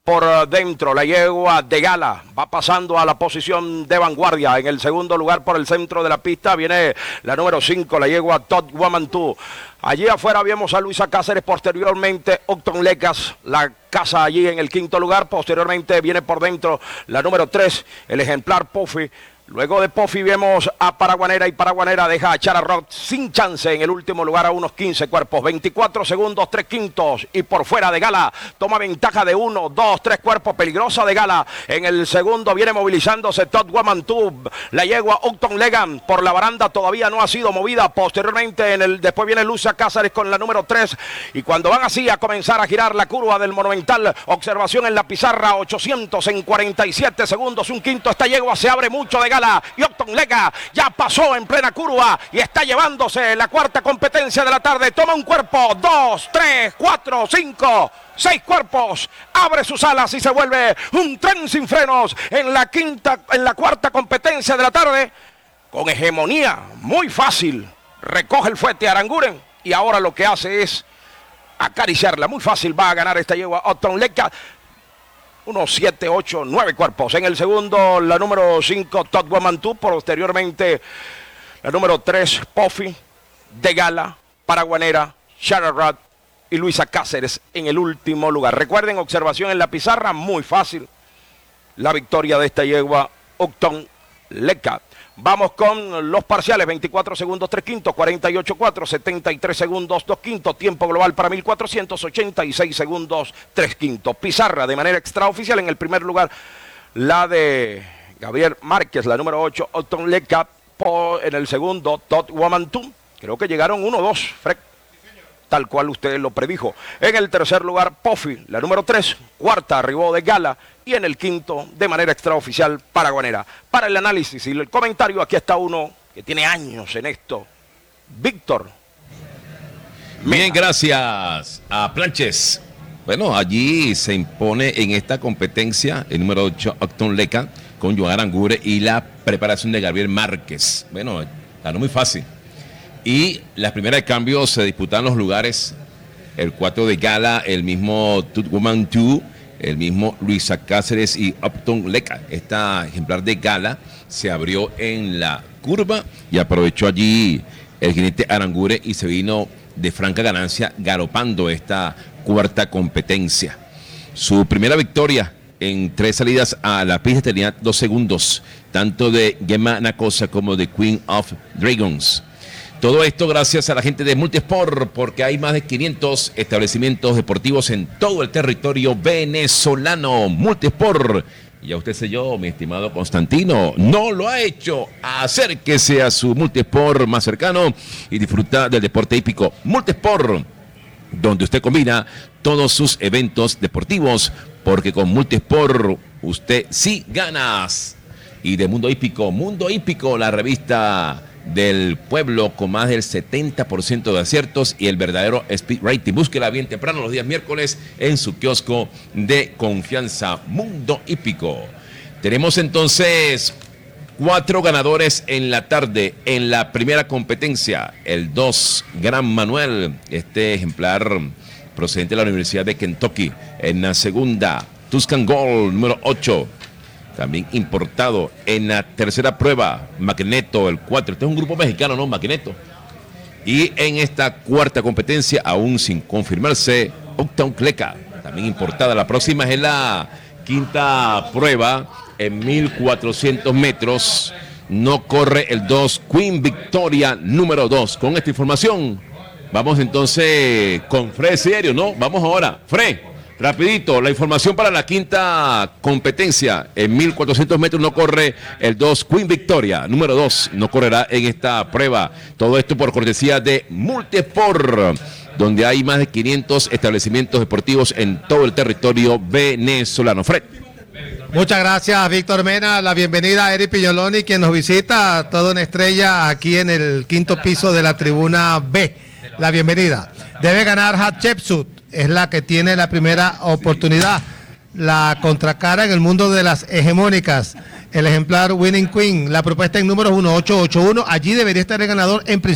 por dentro, la yegua de Gala va pasando a la posición de vanguardia. En el segundo lugar por el centro de la pista viene la número 5, la yegua Todd Woman 2. Allí afuera vemos a Luisa Cáceres, posteriormente Octon Lecas, la casa allí en el quinto lugar. Posteriormente viene por dentro la número 3, el ejemplar Puffy. Luego de Puffy vemos a Paraguanera y Paraguanera deja a Chara Rock sin chance en el último lugar a unos 15 cuerpos, 24 segundos, 3 quintos y por fuera de Gala toma ventaja de 1, 2, 3 cuerpos, peligrosa de Gala. En el segundo viene movilizándose Todd Woman Tube, la yegua Octon Legan por la baranda todavía no ha sido movida. Posteriormente después viene Lucia Cáceres con la número 3 y cuando van así a comenzar a girar la curva del Monumental, observación en la pizarra, 800 en 47 segundos, un quinto. Esta yegua se abre mucho de Gala y Octon Lega ya pasó en plena curva y está llevándose la cuarta competencia de la tarde. Toma un cuerpo, 2, 3, 4, 5, 6 cuerpos, abre sus alas y se vuelve un tren sin frenos en la cuarta competencia de la tarde. Con hegemonía, muy fácil, recoge el fuete Aranguren y ahora lo que hace es acariciarla. Muy fácil va a ganar esta yegua Octon Lega. Unos 7, 8, 9 cuerpos. En el segundo, la número 5, Todd Woman 2. Posteriormente, la número 3, Puffy, de Gala, Paraguanera, Shara Rod y Luisa Cáceres en el último lugar. Recuerden, observación en la pizarra, muy fácil. La victoria de esta yegua, Octon Lega. Vamos con los parciales, 24 segundos, 3 quintos, 48-4, 73 segundos, 2 quintos, tiempo global para 1486 segundos, 3 quintos. Pizarra de manera extraoficial en el primer lugar, la de Gabriel Márquez, la número 8, Octon Lega. En el segundo, Todd Woman 2, creo que llegaron 1-2, Fred, tal cual usted lo predijo. En el tercer lugar, Puffy, la número 3, cuarta arribó de Gala. Y en el quinto, de manera extraoficial, Paraguanera. Para el análisis y el comentario, aquí está uno que tiene años en esto. Víctor. Bien, gracias a Planches. Bueno, allí se impone en esta competencia el número 8, Octon Lega, con Joan Arangure y la preparación de Gabriel Márquez. Bueno, ganó muy fácil. Y las primeras de cambio se disputan los lugares. El 4 de Gala, el mismo Todd Woman 2, el mismo Luisa Cáceres y Octon Lega. Esta ejemplar de Gala se abrió en la curva y aprovechó allí el jinete Arangure y se vino de franca ganancia galopando esta cuarta competencia. Su primera victoria en 3 salidas a la pista tenía 2 segundos, tanto de Gemma Nacosa como de Queen of Dragons. Todo esto gracias a la gente de Multisport, porque hay más de 500 establecimientos deportivos en todo el territorio venezolano. Multisport, ya usted sé yo, mi estimado Constantino, no lo ha hecho. Acérquese a su Multisport más cercano y disfruta del deporte hípico. Multisport, donde usted combina todos sus eventos deportivos, porque con Multisport usted sí ganas. Y de Mundo Hípico, la revista del pueblo con más del 70% de aciertos y el verdadero speed rating. Búsquela bien temprano los días miércoles en su kiosco de confianza. Mundo Hípico. Tenemos entonces 4 ganadores en la tarde en la primera competencia. El 2, Gran Manuel, este ejemplar procedente de la Universidad de Kentucky. En la segunda, Tuscan Gold, número 8. También importado. En la tercera prueba, Magneto, el 4. Este es un grupo mexicano, ¿no? Magneto. Y en esta cuarta competencia, aún sin confirmarse, Octon Lega, también importada. La próxima es la quinta prueba en 1400 metros. No corre el 2, Queen Victoria, número 2. Con esta información, vamos entonces con Fred Serio, ¿no? Vamos ahora. Fred. Rapidito, la información para la quinta competencia. En 1400 metros no corre el 2 Queen Victoria, número 2, no correrá en esta prueba. Todo esto por cortesía de Multisport, donde hay más de 500 establecimientos deportivos en todo el territorio venezolano. Fred. Muchas gracias, Víctor Mena. La bienvenida a Eric Piñoloni, quien nos visita, toda una estrella aquí en el quinto piso de la tribuna B. La bienvenida. Debe ganar Hatshepsut. Es la que tiene la primera oportunidad. La contracara en el mundo de las hegemónicas. El ejemplar Winning Queen. La propuesta en número 1881. Allí debería estar el ganador en principio.